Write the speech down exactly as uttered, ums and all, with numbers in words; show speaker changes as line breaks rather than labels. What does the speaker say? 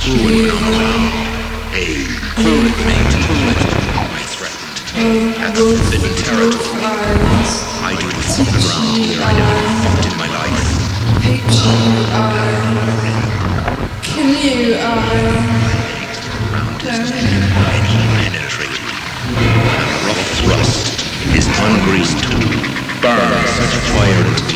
Fluid phenomenon. A fluid mate. I threatened. At the forbidden territory. I do the fucking around here I never fucked in my life.
H U I. Can you, uh...
Penetrating. And rough thrust is ungreased tool. Burn such fire